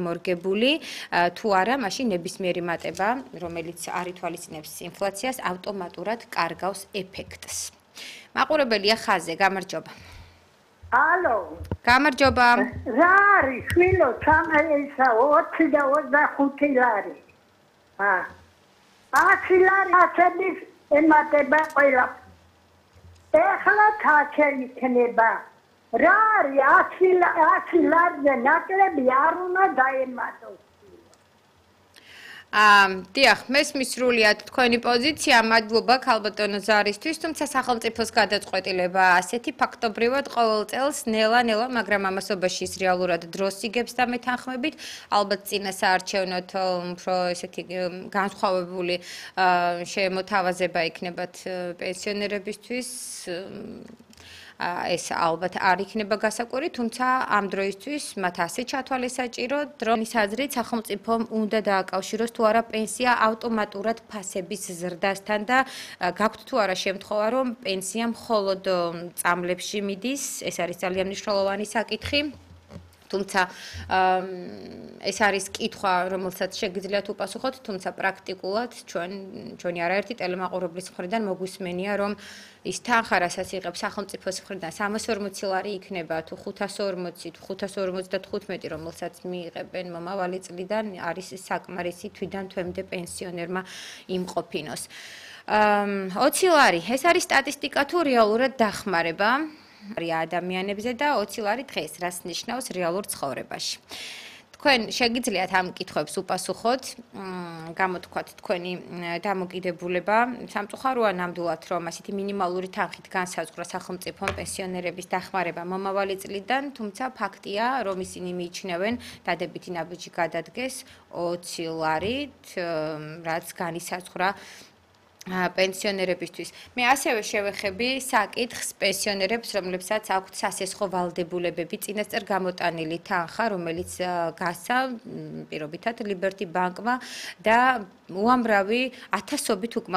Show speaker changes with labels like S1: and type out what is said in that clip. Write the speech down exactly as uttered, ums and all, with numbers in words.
S1: განმორგებული, თუ არა, მაშინ ნებისმიერი მატება, რომელიც არ ითვალისწინებს ინფლაციას, ავტომატურად კარგავს ეფექტს. მაყურებელია ხაზზე, გამარჯობა.
S2: ალო.
S1: გამარჯობა.
S2: რა არის, შვილო, სამეისა ოცი და ოცდახუთი ლარი. ა. ათი ლარი ასების ემატება ყველა. ეხლა თაჩე იქნება. რა არის ათი ლარზე ნაკლები არ უნდა დაემატოს.
S1: აა, დიახ, მესმის სრულიად თქვენი პოზიცია, მადლობა ქალბატონო ზარისთვის, თუმცა სახელმწიფოს გადაწყვეტილება ასეთი ფაქტობრივად ყოველ წელს ნელა-ნელა, მაგრამ ამასობაში ის რეალურად დროს იგებს და მეთანხმებით, ალბათ წინა საარჩევნოთ უფრო ესეთი განსხვავებული შემოთავაზება იქნებათ პენსიონერებისთვის. ეს ალბათ არ იქნება გასაკვირი, თუმცა ამ დროისთვის მათ ასე ჩათვალეს საჭირო, დროის აზრით სახელმწიფომ უნდა დააკავშიროს თუ არა პენსია ავტომატურად ფასების ზრდასთან და გაქვთ თუ არა შემთხვევა, რომ პენსია მხოლოდ წამლებში მიდის, ეს არის ძალიან მნიშვნელოვანი საკითხი. თუმცა ეს არის კითხვა, რომელსაც შეგიძლიათ უპასუხოთ, თუმცა პრაქტიკულად ჩვენ ჩვენი არაერთი ტელემაყურებლის მხრიდან მოგვისმენია, რომ ის თანხა, რასაც იღებს სახელმწიფოს მხრიდან სამას ორმოცი ლარი იქნება თუ ხუთას ორმოცი თუ ხუთას ორმოცდათხუთმეტი, რომელსაც მიიღებენ მომავალი წლიდან, არის საკმარისი თვიდან თვემდე პენსიონერმა იმყოფინოს. ოცი ლარი, ეს არის სტატისტიკა თუ რეალურად დახმარება ადამიანებზე და ოცი ლარი დღეს რას ნიშნავს რეალურ ცხოვრებაში. თქვენ შეგიძლიათ ამ კითხვებს უპასუხოთ, გამოთქვათ თქვენი დამოკიდებულება. სამწუხაროა ნამდვილად, რომ ასეთი მინიმალური თანხით განსაზღვრა სახელმწიფომ პენსიონერების დახმარება მომავალი წლიდან, თუმცა ფაქტია, რომ ისინი მიიჩნევენ დადებითი ნაბიჯი გადადგეს ოცი ლარით, რაც განისაზღვრა პენსიონერებისთვის. მე ასევე შევეხები საკითხს პენსიონერებს, რომლებსაც აქვთ სასესხო ვალდებულებები, წინასწარ გამოტანილი თანხა, რომელიც გასცა პირობითად ლიბერტი ბანკმა და უამრავი ათასობით უკმაყოფილება